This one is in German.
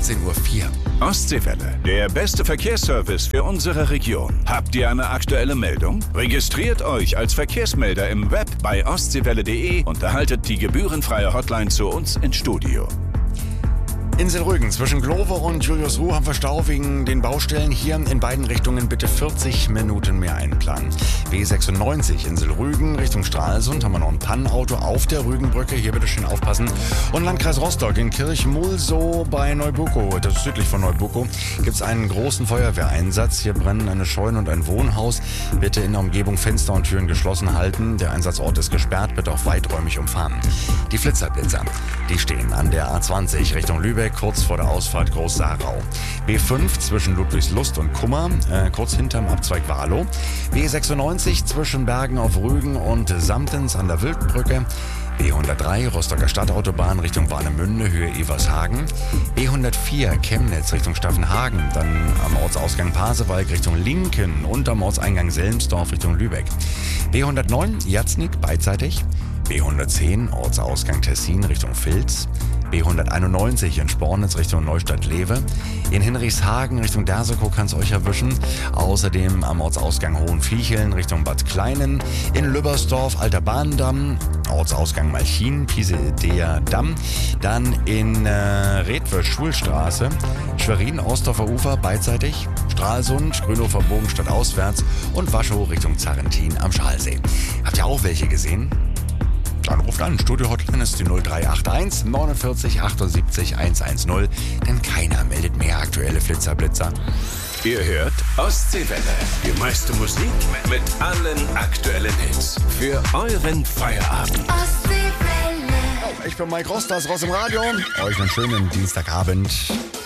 18:04 Uhr. Ostseewelle, der beste Verkehrsservice für unsere Region. Habt ihr eine aktuelle Meldung? Registriert euch als Verkehrsmelder im Web bei ostseewelle.de und erhaltet die gebührenfreie Hotline zu uns ins Studio. Insel Rügen zwischen Glove und Juliusruh haben wir Stau wegen den Baustellen. Hier in beiden Richtungen bitte 40 Minuten mehr einplanen. B96 Insel Rügen Richtung Stralsund haben wir noch ein Pannenauto auf der Rügenbrücke. Hier bitte schön aufpassen. Und Landkreis Rostock in Kirchmulsow bei Neubuckow, das ist südlich von Neubuckow, gibt es einen großen Feuerwehreinsatz. Hier brennen eine Scheune und ein Wohnhaus. Bitte in der Umgebung Fenster und Türen geschlossen halten. Der Einsatzort ist gesperrt, bitte auch weiträumig umfahren. Die Blitzerblitzer, die stehen an der A20 Richtung Lübeck, kurz vor der Ausfahrt Groß-Sarau. B5 zwischen Ludwigslust und Kummer, kurz hinterm Abzweig Warlow. B96 zwischen Bergen auf Rügen und Samtens an der Wildbrücke. B103 Rostocker Stadtautobahn Richtung Warnemünde, Höhe Evershagen. B104 Chemnitz Richtung Staffenhagen, dann am Ortsausgang Pasewalk Richtung Linken und am Ortseingang Selmsdorf Richtung Lübeck. B109 Jatznik beidseitig. B110 Ortsausgang Tessin Richtung Vils. B191 in Spornitz Richtung Neustadt-Lewe. In Hinrichshagen Richtung Dersekow kann es euch erwischen. Außerdem am Ortsausgang Hohenviecheln Richtung Bad Kleinen. In Lübbersdorf Alter Bahndamm, Ortsausgang Malchin, Pisedea Damm. Dann in Redwe Schulstraße, Schwerin Ostdorfer Ufer beidseitig. Stralsund, Grünhofer Bogen stadtauswärts und Waschow Richtung Zarrentin am Schalsee. Habt ihr auch welche gesehen? Dann ruft an, Studio-Hotline ist die 0381 49 78 110, denn keiner meldet mehr aktuelle Flitzer-Blitzer. Ihr hört Ostseewelle, die meiste Musik mit allen aktuellen Hits für euren Feierabend. Ich bin Mike Ross, das Ross im Radio. Euch einen schönen Dienstagabend.